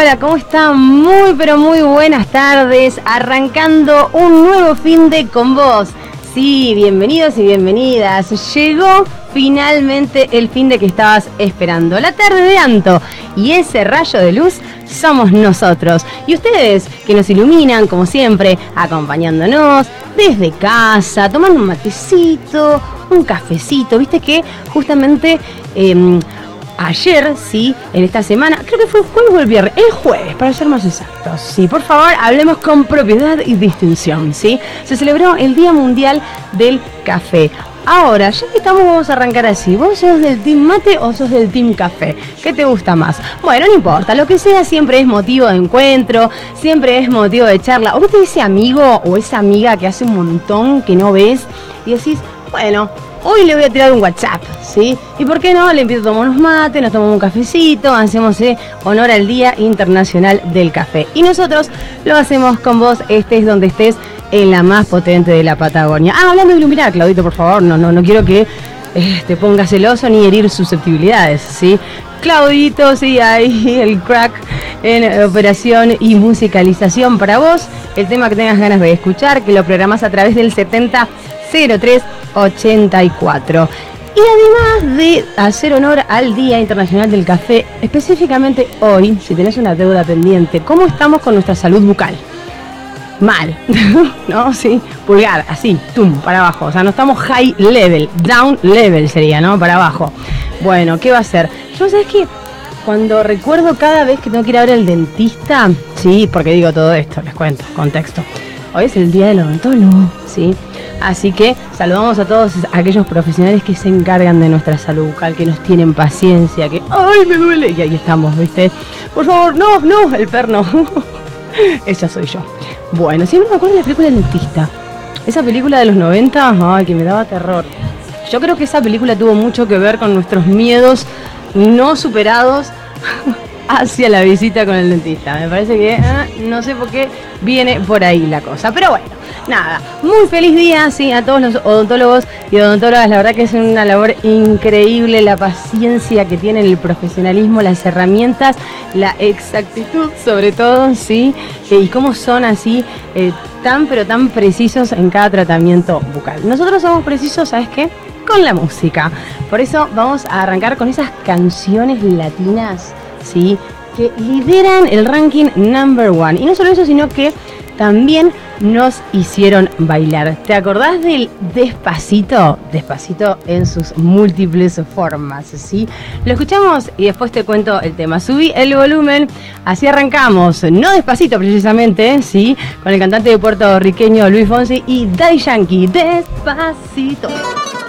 hola, ¿cómo están? Muy, pero muy buenas tardes. Arrancando un nuevo fin de con vos. Sí, bienvenidos y bienvenidas. Llegó finalmente el fin de que estabas esperando. La tarde de Anto. Y ese rayo de luz somos nosotros. Y ustedes que nos iluminan, como siempre, acompañándonos desde casa, tomando un matecito, un cafecito. Viste que justamente ayer, sí, en esta semana, creo que fue el jueves o el viernes, el jueves, para ser más exactos, sí, por favor, hablemos con propiedad y distinción, sí, se celebró el Día Mundial del Café. Ahora, ya que estamos, vamos a arrancar así. ¿Vos sos del team mate o sos del team café? ¿Qué te gusta más? Bueno, no importa, lo que sea siempre es motivo de encuentro, siempre es motivo de charla. O viste ese amigo o esa amiga que hace un montón que no ves y decís, bueno, hoy le voy a tirar un WhatsApp, ¿sí? ¿Y por qué no? Le invito a tomar unos mates, nos tomamos un cafecito, hacemos honor al Día Internacional del Café. Y nosotros lo hacemos con vos, estés donde estés, en la más potente de la Patagonia. Hablando de iluminar, Claudito, por favor, no quiero que te pongas celoso ni herir susceptibilidades, ¿sí? Claudito, sí, ahí el crack en operación y musicalización para vos. El tema que tengas ganas de escuchar, que lo programás a través del 700384. Y además de hacer honor al Día Internacional del Café, específicamente hoy, si tenés una deuda pendiente, ¿cómo estamos con nuestra salud bucal? Mal, ¿no? Sí, pulgar, así, tum, para abajo. O sea, no estamos high level, down level sería, ¿no? Para abajo. Bueno, ¿qué va a hacer? Yo, ¿sabes qué? Cuando recuerdo cada vez que tengo que ir a ver al dentista, sí, porque digo todo esto, les cuento, contexto. Hoy es el Día del Odontólogo, ¿sí? Así que saludamos a todos aquellos profesionales que se encargan de nuestra salud bucal, que nos tienen paciencia, que ¡ay, me duele! Y ahí estamos, ¿viste? Por favor, no, el perno. Esa soy yo. Bueno, siempre me acuerdo de la película El Dentista. Esa película de los 90, ay, que me daba terror. Yo creo que esa película tuvo mucho que ver con nuestros miedos no superados hacia la visita con el dentista. Me parece que no sé por qué viene por ahí la cosa. Pero bueno, nada, muy feliz día, sí, a todos los odontólogos y odontólogas. La verdad que es una labor increíble, la paciencia que tienen, el profesionalismo, las herramientas, la exactitud sobre todo, sí, y cómo son así tan pero tan precisos en cada tratamiento bucal. Nosotros somos precisos, ¿sabes qué? Con la música. Por eso vamos a arrancar con esas canciones latinas, ¿sí?, que lideran el ranking number one. Y no solo eso, sino que también nos hicieron bailar. ¿Te acordás del Despacito? Despacito en sus múltiples formas, ¿sí? Lo escuchamos y después te cuento el tema. Subí el volumen, así arrancamos. No Despacito precisamente, ¿sí?, con el cantante de puertorriqueño Luis Fonsi y Daddy Yankee. Despacito.